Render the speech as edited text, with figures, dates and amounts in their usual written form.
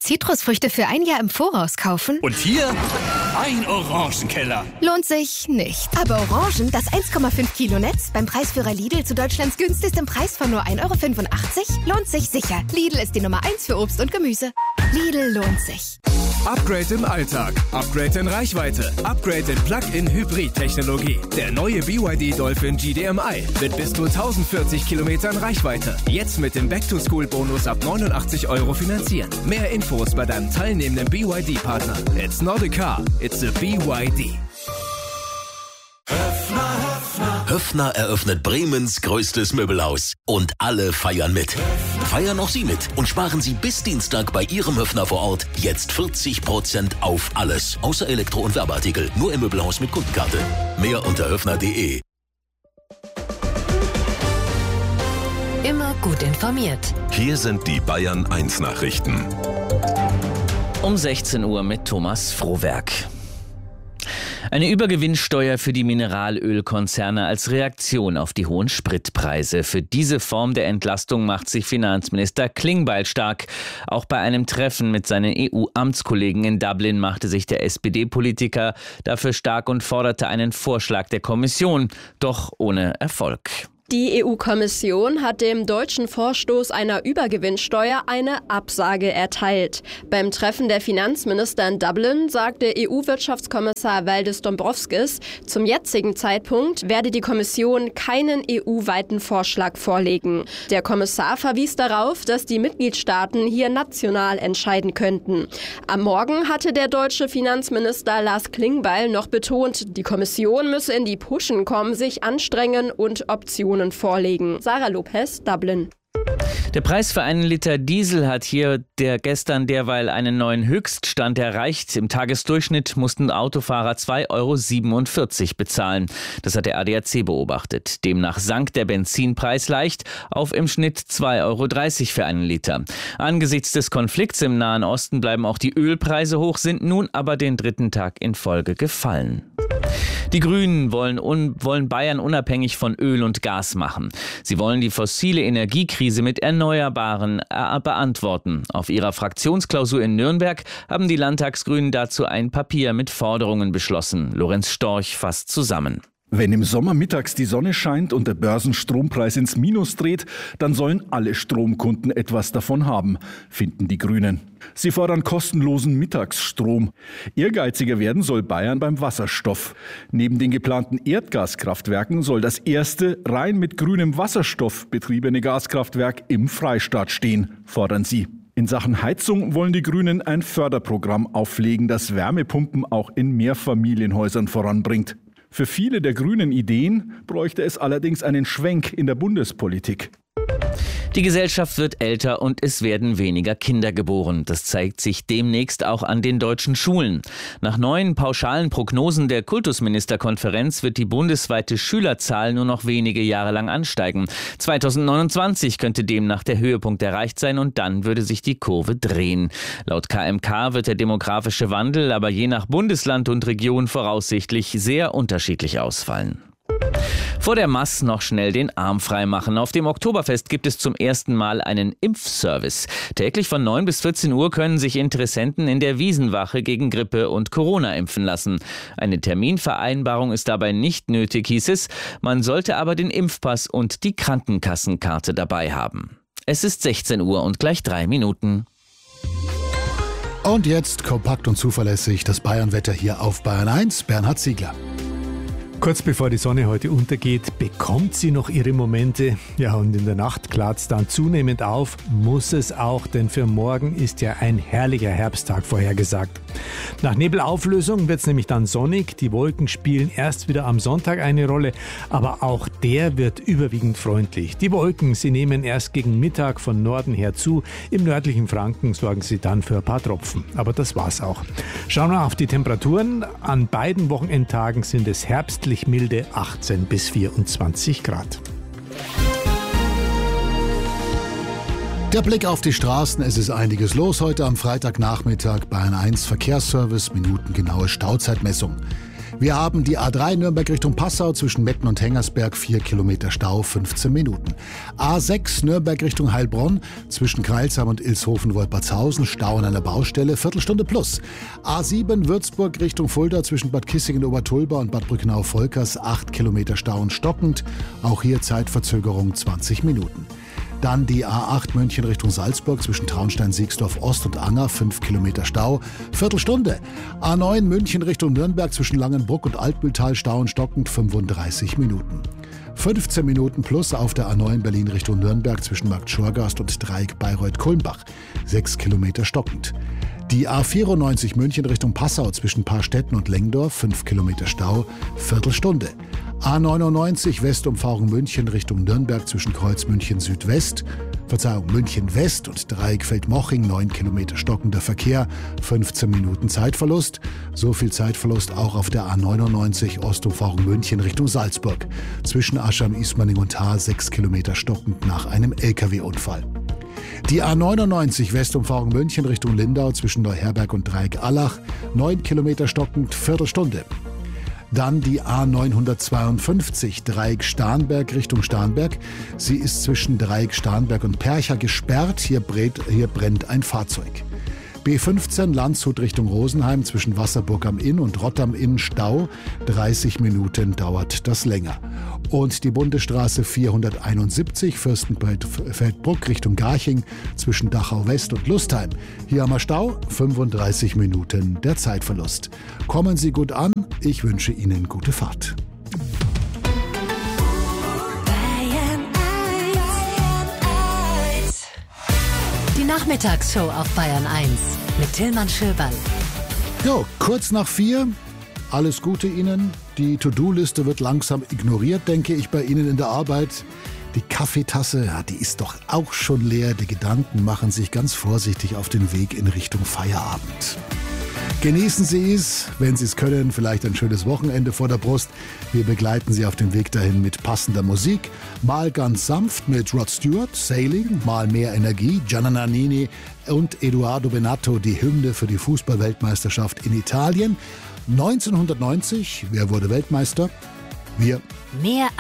Zitrusfrüchte für ein Jahr im Voraus kaufen? Und hier ein Orangenkeller. Lohnt sich nicht. Aber Orangen, das 1,5 Kilo Netz, beim Preisführer Lidl zu Deutschlands günstigstem Preis von nur 1,85 € lohnt sich sicher. Lidl ist die Nummer 1 für Obst und Gemüse. Lidl lohnt sich. Upgrade im Alltag, Upgrade in Reichweite, Upgrade in Plug-in-Hybrid-Technologie. Der neue BYD Dolphin GDMI mit bis zu 1040 Kilometern Reichweite. Jetzt mit dem Back-to-School-Bonus ab 89 € finanzieren. Mehr Infos bei deinem teilnehmenden BYD-Partner. It's not a car, it's a BYD. Höffner eröffnet Bremens größtes Möbelhaus. Und alle feiern mit. Feiern auch Sie mit und sparen Sie bis Dienstag bei Ihrem Höffner vor Ort jetzt 40% auf alles. Außer Elektro- und Werbeartikel. Nur im Möbelhaus mit Kundenkarte. Mehr unter höffner.de. Immer gut informiert. Hier sind die Bayern 1 Nachrichten. Um 16 Uhr mit Thomas Frohwerk. Eine Übergewinnsteuer für die Mineralölkonzerne als Reaktion auf die hohen Spritpreise. Für diese Form der Entlastung macht sich Finanzminister Klingbeil stark. Auch bei einem Treffen mit seinen EU-Amtskollegen in Dublin machte sich der SPD-Politiker dafür stark und forderte einen Vorschlag der Kommission, doch ohne Erfolg. Die EU-Kommission hat dem deutschen Vorstoß einer Übergewinnsteuer eine Absage erteilt. Beim Treffen der Finanzminister in Dublin sagte EU-Wirtschaftskommissar Valdis Dombrovskis, zum jetzigen Zeitpunkt werde die Kommission keinen EU-weiten Vorschlag vorlegen. Der Kommissar verwies darauf, dass die Mitgliedstaaten hier national entscheiden könnten. Am Morgen hatte der deutsche Finanzminister Lars Klingbeil noch betont, die Kommission müsse in die Puschen kommen, sich anstrengen und Optionen vorlegen. Sarah Lopez, Dublin. Der Preis für einen Liter Diesel hat hier gestern derweil einen neuen Höchststand erreicht. Im Tagesdurchschnitt mussten Autofahrer 2,47 € bezahlen. Das hat der ADAC beobachtet. Demnach sank der Benzinpreis leicht auf im Schnitt 2,30 € für einen Liter. Angesichts des Konflikts im Nahen Osten bleiben auch die Ölpreise hoch, sind nun aber den dritten Tag in Folge gefallen. Die Grünen wollen Bayern unabhängig von Öl und Gas machen. Sie wollen die fossile Energiekrise mit Erneuerbaren beantworten. Auf ihrer Fraktionsklausur in Nürnberg haben die Landtagsgrünen dazu ein Papier mit Forderungen beschlossen. Lorenz Storch fasst zusammen. Wenn im Sommer mittags die Sonne scheint und der Börsenstrompreis ins Minus dreht, dann sollen alle Stromkunden etwas davon haben, finden die Grünen. Sie fordern kostenlosen Mittagsstrom. Ehrgeiziger werden soll Bayern beim Wasserstoff. Neben den geplanten Erdgaskraftwerken soll das erste rein mit grünem Wasserstoff betriebene Gaskraftwerk im Freistaat stehen, fordern sie. In Sachen Heizung wollen die Grünen ein Förderprogramm auflegen, das Wärmepumpen auch in Mehrfamilienhäusern voranbringt. Für viele der grünen Ideen bräuchte es allerdings einen Schwenk in der Bundespolitik. Die Gesellschaft wird älter und es werden weniger Kinder geboren. Das zeigt sich demnächst auch an den deutschen Schulen. Nach neuen pauschalen Prognosen der Kultusministerkonferenz wird die bundesweite Schülerzahl nur noch wenige Jahre lang ansteigen. 2029 könnte demnach der Höhepunkt erreicht sein und dann würde sich die Kurve drehen. Laut KMK wird der demografische Wandel aber je nach Bundesland und Region voraussichtlich sehr unterschiedlich ausfallen. Vor der Mass noch schnell den Arm frei machen. Auf dem Oktoberfest gibt es zum ersten Mal einen Impfservice. Täglich von 9 bis 14 Uhr können sich Interessenten in der Wiesenwache gegen Grippe und Corona impfen lassen. Eine Terminvereinbarung ist dabei nicht nötig, hieß es. Man sollte aber den Impfpass und die Krankenkassenkarte dabei haben. Es ist 16 Uhr und gleich 3 Minuten. Und jetzt kompakt und zuverlässig das Bayernwetter hier auf Bayern 1. Bernhard Ziegler. Kurz bevor die Sonne heute untergeht, bekommt sie noch ihre Momente. Ja, und in der Nacht klart es dann zunehmend auf, muss es auch, denn für morgen ist ja ein herrlicher Herbsttag vorhergesagt. Nach Nebelauflösung wird es nämlich dann sonnig. Die Wolken spielen erst wieder am Sonntag eine Rolle, aber auch der wird überwiegend freundlich. Die Wolken, sie nehmen erst gegen Mittag von Norden her zu. Im nördlichen Franken sorgen sie dann für ein paar Tropfen. Aber das war's auch. Schauen wir auf die Temperaturen. An beiden Wochenendtagen sind es herbstlich milde 18 bis 24 Grad. Der Blick auf die Straßen, es ist einiges los heute am Freitagnachmittag. Bayern 1 Verkehrsservice, minutengenaue Stauzeitmessung. Wir haben die A3 Nürnberg Richtung Passau zwischen Metten und Hengersberg, 4 Kilometer Stau, 15 Minuten. A6 Nürnberg Richtung Heilbronn zwischen Kreilsheim und Ilshofen-Wolpertshausen, Stau an einer Baustelle, Viertelstunde plus. A7 Würzburg Richtung Fulda zwischen Bad Kissingen-Obertulba und Bad Brückenau-Volkers, 8 Kilometer Stau und stockend. Auch hier Zeitverzögerung 20 Minuten. Dann die A8 München Richtung Salzburg zwischen Traunstein-Siegsdorf Ost und Anger, 5 Kilometer Stau, Viertelstunde. A9 München Richtung Nürnberg zwischen Langenbruck und Altmühltal, Stau und stockend, 35 Minuten. 15 Minuten plus auf der A9 Berlin Richtung Nürnberg zwischen Markt Schorgast und Dreieck Bayreuth-Kulmbach, 6 Kilometer stockend. Die A94 München Richtung Passau zwischen Paarstetten und Lengdorf, 5 Kilometer Stau, Viertelstunde. A99 Westumfahrung München Richtung Nürnberg zwischen Kreuz München München West und Dreieck Feldmoching, 9 Kilometer stockender Verkehr, 15 Minuten Zeitverlust. So viel Zeitverlust auch auf der A99 Ostumfahrung München Richtung Salzburg. Zwischen Aschheim, Ismaning und Haar, 6 Kilometer stockend nach einem LKW-Unfall. Die A99 Westumfahrung München Richtung Lindau zwischen Neuherberg und Dreieck Allach, 9 Kilometer stockend, Viertelstunde. Dann die A952 Dreieck Starnberg Richtung Starnberg. Sie ist zwischen Dreieck Starnberg und Percha gesperrt. Hier brennt ein Fahrzeug. B15 Landshut Richtung Rosenheim zwischen Wasserburg am Inn und Rott am Inn, Stau. 30 Minuten dauert das länger. Und die Bundesstraße 471 Fürstenfeldbruck Richtung Garching zwischen Dachau West und Lustheim. Hier haben wir Stau, 35 Minuten der Zeitverlust. Kommen Sie gut an, ich wünsche Ihnen gute Fahrt. Die Nachmittagsshow auf Bayern 1 mit Tillmann Schöberl. Jo, kurz nach 4. Alles Gute Ihnen. Die To-Do-Liste wird langsam ignoriert, denke ich, bei Ihnen in der Arbeit. Die Kaffeetasse, ja, die ist doch auch schon leer. Die Gedanken machen sich ganz vorsichtig auf den Weg in Richtung Feierabend. Genießen Sie es, wenn Sie es können, vielleicht ein schönes Wochenende vor der Brust. Wir begleiten Sie auf dem Weg dahin mit passender Musik. Mal ganz sanft mit Rod Stewart, Sailing, mal mehr Energie, Gianna Nannini und Edoardo Bennato, die Hymne für die Fußball-Weltmeisterschaft in Italien. 1990, wer wurde Weltmeister? Wir. Mehr